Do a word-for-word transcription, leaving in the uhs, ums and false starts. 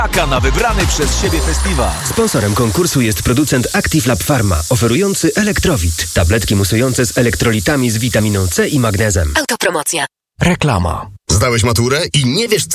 Taka na wybrany przez siebie festiwal. Sponsorem konkursu jest producent Active Lab Pharma, oferujący Elektrowit. Tabletki musujące z elektrolitami z witaminą C i magnezem. Autopromocja. Reklama. Zdałeś maturę i nie wiesz,